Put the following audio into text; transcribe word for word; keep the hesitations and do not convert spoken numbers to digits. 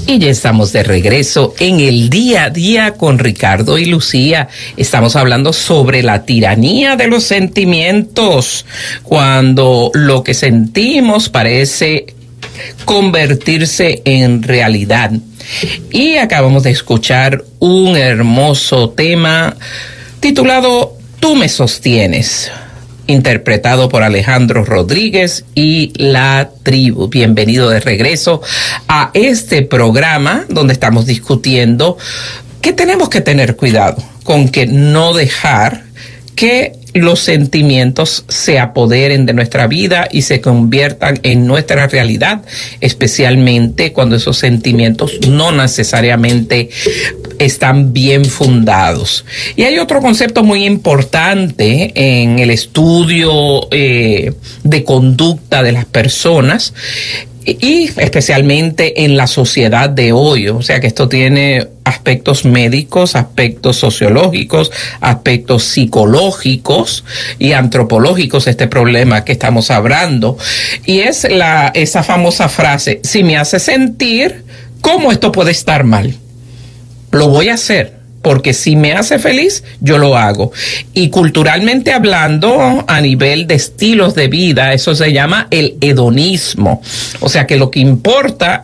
Y ya estamos de regreso en el día a día con Ricardo y Lucía. Estamos hablando sobre la tiranía de los sentimientos, cuando lo que sentimos parece convertirse en realidad. Y acabamos de escuchar un hermoso tema titulado Tú me sostienes, interpretado por Alejandro Rodríguez y La Tribu. Bienvenido de regreso a este programa donde estamos discutiendo que tenemos que tener cuidado con que no dejar que los sentimientos se apoderen de nuestra vida y se conviertan en nuestra realidad, especialmente cuando esos sentimientos no necesariamente están bien fundados. Y hay otro concepto muy importante en el estudio eh, de conducta de las personas, y especialmente en la sociedad de hoy. O sea que esto tiene aspectos médicos, aspectos sociológicos, aspectos psicológicos y antropológicos, este problema que estamos hablando. Y es la esa famosa frase: si me hace sentir, ¿cómo esto puede estar mal? Lo voy a hacer, porque si me hace feliz, yo lo hago. Y culturalmente hablando, a nivel de estilos de vida, eso se llama el hedonismo. O sea que lo que importa